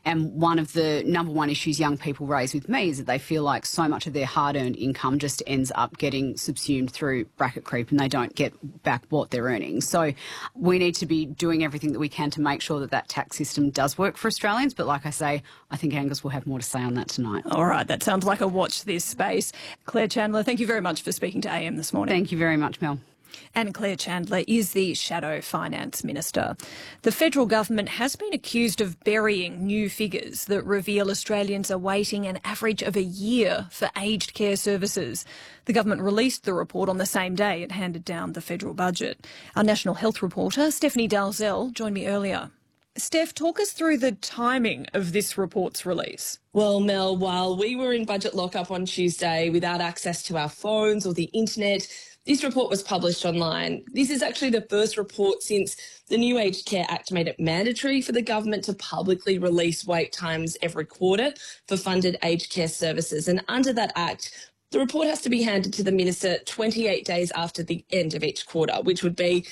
And one of the number one issues young people raise with me is that they feel like so much of their hard-earned income just ends up getting subsumed through bracket creep and they don't get back what they're earning. So we need to be doing everything that we can to make sure that that tax system does work for Australians. But like I say, I think Angus will have more to say on that tonight. All right, that sounds like a watch this space. Claire Chandler, thank you very much for speaking to AM this morning. Thank you very much, Mel. And Claire Chandler is the Shadow Finance Minister. The federal government has been accused of burying new figures that reveal Australians are waiting an average of a year for aged care services. The government released the report on the same day it handed down the federal budget. Our National Health reporter, Stephanie Dalzell, joined me earlier. Steph, talk us through the timing of this report's release. Well, Mel, while we were in budget lockup on Tuesday without access to our phones or the internet, this report was published online. This is actually the first report since the new Aged Care Act made it mandatory for the government to publicly release wait times every quarter for funded aged care services. And under that act, the report has to be handed to the minister 28 days after the end of each quarter, which would be